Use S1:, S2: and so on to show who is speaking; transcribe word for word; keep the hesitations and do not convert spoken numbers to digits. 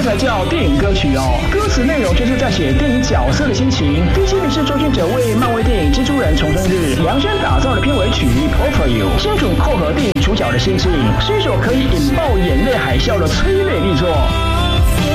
S1: 这才叫电影歌曲哦。歌词内容就是在写电影角色的心情。第七名是周星哲为漫威电影《蜘蛛人重生日》量身打造的片尾曲《All For You》，清楚扣合电影主角的心情，是一首可以引爆眼泪海啸的催泪力作。